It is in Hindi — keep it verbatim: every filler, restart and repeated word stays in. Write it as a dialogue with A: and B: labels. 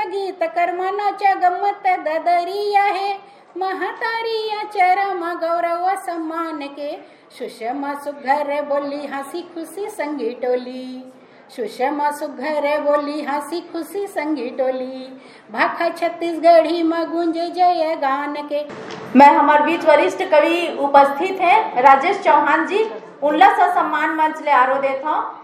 A: गीत कर्मनाच्या गम्मत ददरी आहे महतारी या चरम गौरव सम्मान के सुषमा सुघर बोली हंसी खुशी संगी टोली सुषमा सुघर बोली हंसी खुशी संगी टोली भाखा छत्तीसगढ़ी में गुंजे जय गान के।
B: मैं हमार बीच वरिष्ठ कवि उपस्थित है राजेश चौहान जी, उनला सा सम्मान मंच ले आरो देता हूँ।